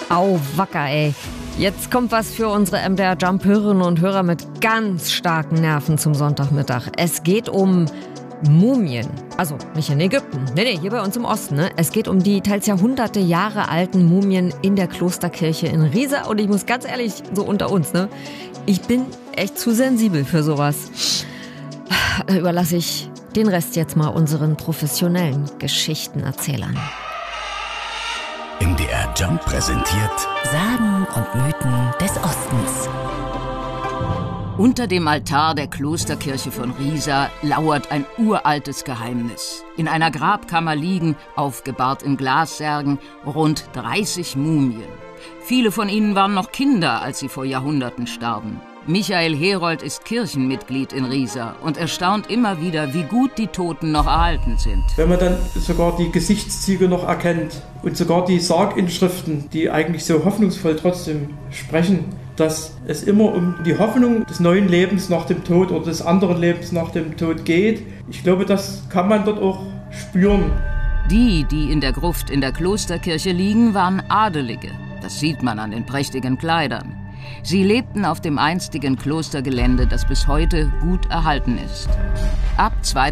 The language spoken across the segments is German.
Au, wacker, ey. Jetzt kommt was für unsere MDR Jump-Hörerinnen und Hörer mit ganz starken Nerven zum Sonntagmittag. Es geht um Mumien. Also nicht in Ägypten. Nee, hier bei uns im Osten. Ne? Es geht um die teils Jahrhunderte Jahre alten Mumien in der Klosterkirche in Riesa. Und ich muss ganz ehrlich, so unter uns, ne? Ich bin echt zu sensibel für sowas. Überlasse ich den Rest jetzt mal unseren professionellen Geschichtenerzählern. MDR Jump präsentiert Sagen und Mythen des Ostens. Unter dem Altar der Klosterkirche von Riesa lauert ein uraltes Geheimnis. In einer Grabkammer liegen, aufgebahrt in Glassärgen, rund 30 Mumien. Viele von ihnen waren noch Kinder, als sie vor Jahrhunderten starben. Michael Herold ist Kirchenmitglied in Riesa und erstaunt immer wieder, wie gut die Toten noch erhalten sind. Wenn man dann sogar die Gesichtszüge noch erkennt und sogar die Sarginschriften, die eigentlich so hoffnungsvoll trotzdem sprechen, dass es immer um die Hoffnung des neuen Lebens nach dem Tod oder des anderen Lebens nach dem Tod geht. Ich glaube, das kann man dort auch spüren. Die in der Gruft in der Klosterkirche liegen, waren Adelige. Das sieht man an den prächtigen Kleidern. Sie lebten auf dem einstigen Klostergelände, das bis heute gut erhalten ist. Ab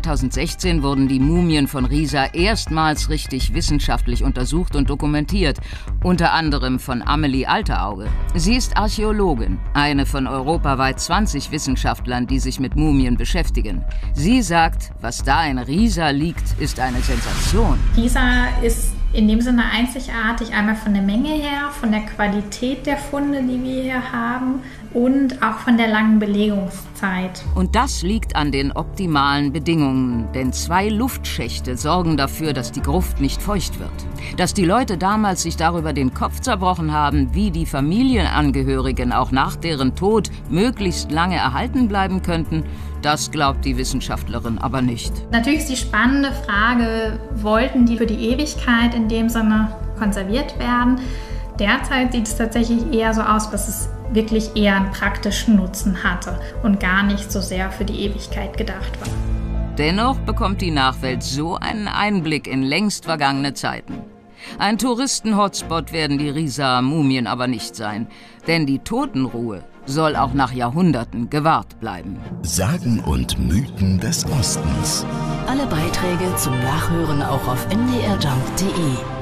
2016 wurden die Mumien von Riesa erstmals richtig wissenschaftlich untersucht und dokumentiert, unter anderem von Amelie Alterauge. Sie ist Archäologin, eine von europaweit 20 Wissenschaftlern, die sich mit Mumien beschäftigen. Sie sagt, was da in Riesa liegt, ist eine Sensation. Riesa ist in dem Sinne einzigartig, einmal von der Menge her, von der Qualität der Funde, die wir hier haben und auch von der langen Belegungszeit. Und das liegt an den optimalen Bedingungen, denn 2 Luftschächte sorgen dafür, dass die Gruft nicht feucht wird. Dass die Leute damals sich darüber den Kopf zerbrochen haben, wie die Familienangehörigen auch nach deren Tod möglichst lange erhalten bleiben könnten, das glaubt die Wissenschaftlerin aber nicht. Natürlich ist die spannende Frage, wollten die für die Ewigkeit in dem Sinne konserviert werden? Derzeit sieht es tatsächlich eher so aus, dass es wirklich eher einen praktischen Nutzen hatte und gar nicht so sehr für die Ewigkeit gedacht war. Dennoch bekommt die Nachwelt so einen Einblick in längst vergangene Zeiten. Ein Touristen-Hotspot werden die Riesa-Mumien aber nicht sein, denn die Totenruhe soll auch nach Jahrhunderten gewahrt bleiben. Sagen und Mythen des Ostens. Alle Beiträge zum Nachhören auch auf mdrjump.de.